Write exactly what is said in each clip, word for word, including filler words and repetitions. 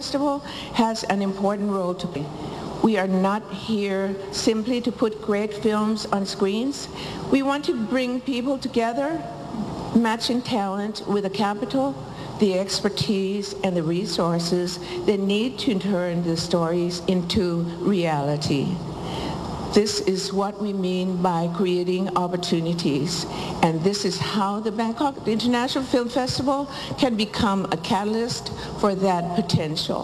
Festival has an important role to play. We are not here simply to put great films on screens. We want to bring people together, matching talent with the capital, the expertise and the resources they need to turn the stories into reality. This is what we mean by creating opportunities, and this is how the Bangkok International Film Festival can become a catalyst for that potential.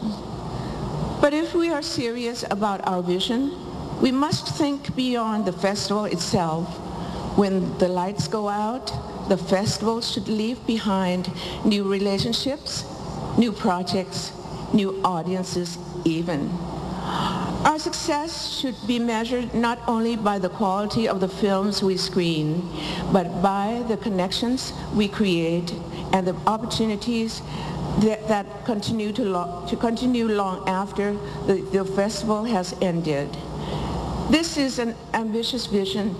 But if we are serious about our vision, we must think beyond the festival itself. When the lights go out, the festival should leave behind new relationships, new projects, new audiences even. Our success should be measured not only by the quality of the films we screen, but by the connections we create and the opportunities that, that continue to, lo- to continue long after the, the festival has ended. This is an ambitious vision,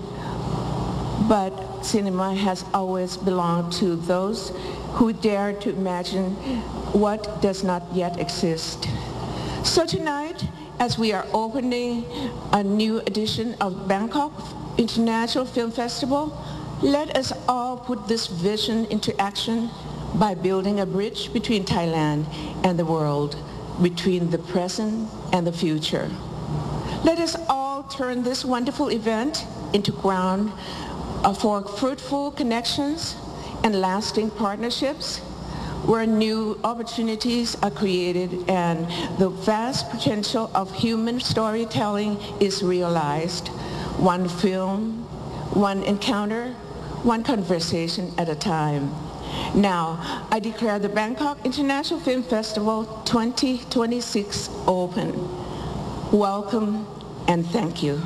but cinema has always belonged to those who dare to imagine what does not yet exist. So tonight, as we are opening a new edition of Bangkok International Film Festival, let us all put this vision into action by building a bridge between Thailand and the world, between the present and the future. Let us all turn this wonderful event into ground for fruitful connections and lasting partnerships, where new opportunities are created and the vast potential of human storytelling is realized, one film, one encounter, one conversation at a time. Now, I declare the Bangkok International Film Festival twenty twenty-six open. Welcome and thank you.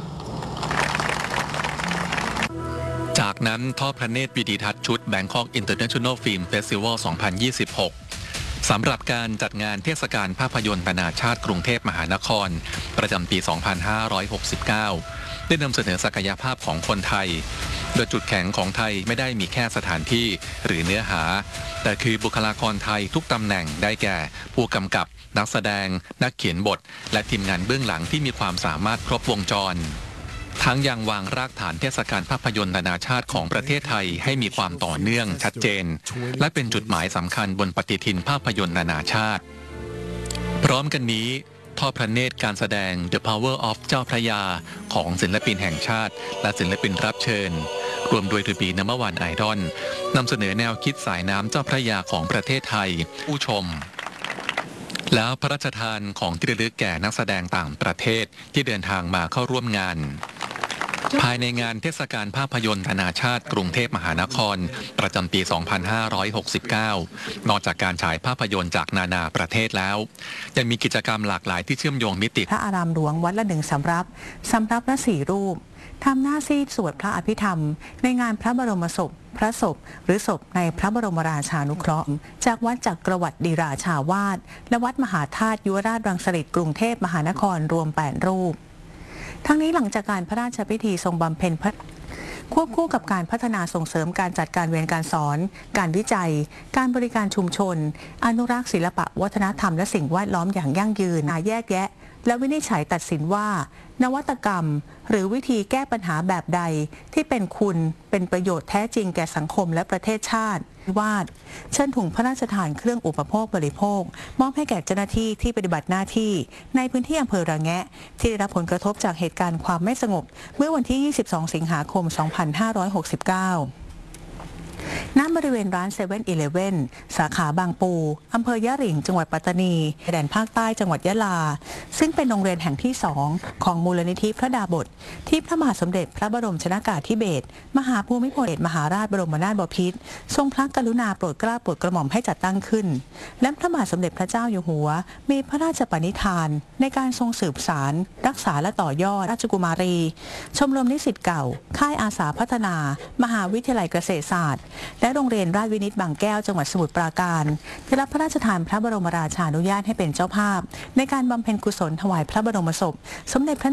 จากนั้นทอดพระเนตรวิดีทัศน์ชุด Bangkok International Film Festival สองพันยี่สิบหก สำหรับการจัดงานเทศกาลภาพยนตร์นานาชาติกรุงเทพมหานครประจำปี สองพันห้าร้อยหกสิบเก้า ได้นำเสนอศักยภาพของคนไทยโดยจุดแข็งของไทยไม่ได้มีแค่สถานที่หรือเนื้อหาแต่คือบุคลากรไทยทุกตำแหน่งได้แก่ผู้กำกับนักแสดงนักเขียนบทและทีมงานเบื้องหลังที่มีความสามารถครบวงจรทั้งยังวางรากฐานเทศกาลภาพยนตร์นานาชาติของประเทศไทยให้มีความต่อเนื่องชัดเจนและเป็นจุดหมายสำคัญบนปฏิทินภาพยนตร์นานาชาติพร้อมกันนี้ทอดพระเนตรการแสดง The Power of เจ้าพระยาของศิลปินแห่งชาติและศิลปินรับเชิญรวมโดยทูบีนัมเบอร์วันไอดอลนำเสนอแนวคิดสายน้ำเจ้าพระยาของประเทศไทยผู้ชมแล้วพระราชทานของที่ระลึกแก่นักแสดงต่างประเทศที่เดินทางมาเข้าร่วมงานภายในงานเทศกาลภาพยนตร์นานาชาติกรุงเทพมหานครประจำปี สองพันห้าร้อยหกสิบเก้า นอกจากการฉายภาพยนตร์จากนานาประเทศแล้วยังมีกิจกรรมหลากหลายที่เชื่อมโยงมิติพระอารามหลวงวัดละหนึ่งสำรับสำรับละสี่รูปทำหน้าซีดสวดพระอภิธรรมในงานพระบรมศพพระศพหรือศพในพระบรมราชานุเคราะห์จากวัดจักรวรรดิราชาวาสและวัดมหาธาตุยุวราชรังสฤษฎ์กรุงเทพมหานครรวมแปดรูปทั้งนี้หลังจากการพระราชพิธีทรงบำเพ็ญพระควบคู่กับการพัฒนาส่งเสริมการจัดการเรียนการสอนการวิจัยการบริการชุมชนอนุรักษ์ศิลปะวัฒนธรรมและสิ่งแวดล้อมอย่างยั่งยืนแยกแยะและวินิจฉัยตัดสินว่านวัตกรรมหรือวิธีแก้ปัญหาแบบใดที่เป็นคุณเป็นประโยชน์แท้จริงแก่สังคมและประเทศชาติวาดเชิญถุงพระราชทานเครื่องอุปโภคบริโภคมอบให้แก่เจ้าหน้าที่ที่ปฏิบัติหน้าที่ในพื้นที่อำเภอระแงะที่ได้รับผลกระทบจากเหตุการณ์ความไม่สงบเมื่อวันที่ยี่สิบสองสิงหาคมสองพันห้าร้อยหกสิบเก้าณบริเวณร้านเซเว่นอีเลฟเว่นสาขาบางปูอำเภอยะหริ่งจังหวัดปัตตานีแดนภาคใต้จังหวัดยะลาซึ่งเป็นโรงเรียนแห่งที่สองของมูลนิธิพระดาบสที่พระมหาสมเด็จพระบรมชนากาธิเบศรมหาภูมิพลอดุลยเดชมหาราชบรมนาถบพิตรทรงพระกรุณาโปรดเกล้าโปรดกระหม่อมให้จัดตั้งขึ้นและพระมหาสมเด็จพระเจ้าอยู่หัวมีพระราชปณิธานในการทรงสืบสานรักษาและต่อยอดราชกุมารีชมรมนิสิตเก่าค่ายอาสาพัฒนามหาวิทยาลัยเกษตรศาสตร์และโรงเรียนราชวินิตบางแก้วจังหวัดสมุทรปราการได้รับพระราชทานพระบรมราชานุญาตให้เป็นเจ้าภาพในการบำเพ็ญกุศลถวายพระบรมศพสมเด็จพระ